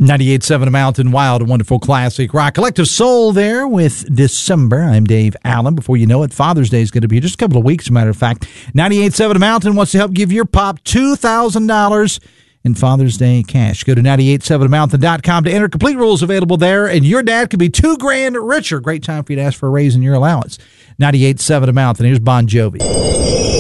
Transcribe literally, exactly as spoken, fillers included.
ninety-eight point seven Mountain Wild, a wonderful classic rock. Collective Soul there with December. I'm Dave Allen. Before you know it, Father's Day is going to be just a couple of weeks, as a matter of fact. ninety-eight point seven Mountain wants to help give your pop two thousand dollars in Father's Day cash. Go to ninety-eight point seven mountain dot com to enter. Complete rules available there, and your dad could be two grand richer. Great time for you to ask for a raise in your allowance. ninety-eight point seven Mountain. Here's Bon Jovi.